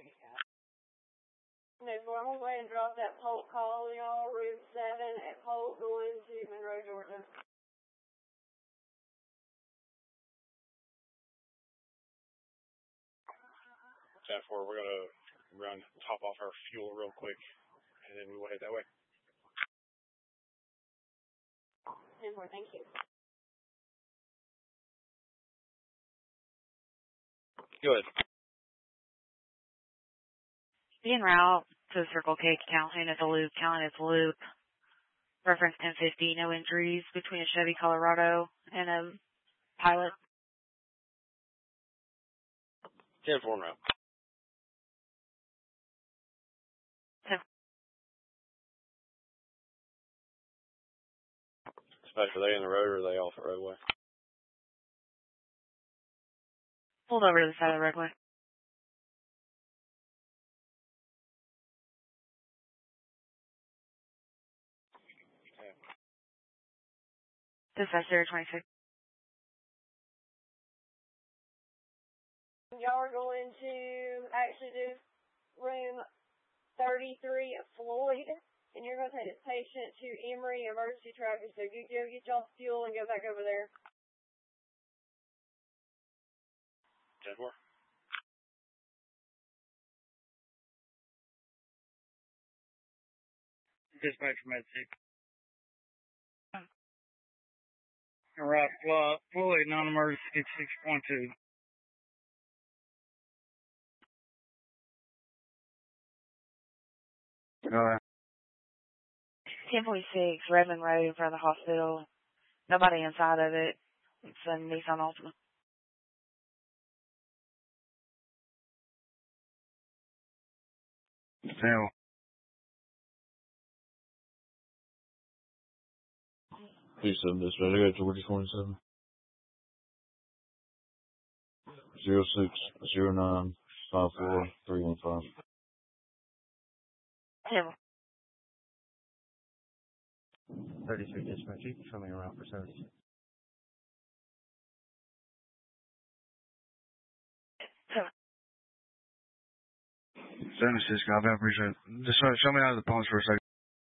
Well, I'm going to go ahead and drop that Polk call, y'all. Route 7 at Polk going to Monroe, Georgia. 10-4, we're going to top off our fuel real quick, and then we will head that way. 10-4, thank you. Good. Be en route to Circle K, Calhoun at the loop, Calhoun at the loop. Reference 1050, no injuries between a Chevy Colorado and a Pilot. 10-4 en route. 10. Are they in the road or are they off the roadway? Pulled over to the side of the roadway. Okay. Dispatch 026. Y'all are going to actually do room 33 at Floyd, and you're going to take this patient to Emory Emergency Traffic, so you go get y'all fuel and go back over there. 10-4. Dispatch Med 6. Right, Floyd, non-emergency 6.2. Go ahead. 1046, Redmond Road in front of the hospital. Nobody inside of it. It's a Nissan Altima. Still. P7 dispatch, I got Georgia 27. 0609 54315. 10. 33 dispatch, you can show me around for service. 10. 76, I appreciate it. Just show me out of the phones for a second.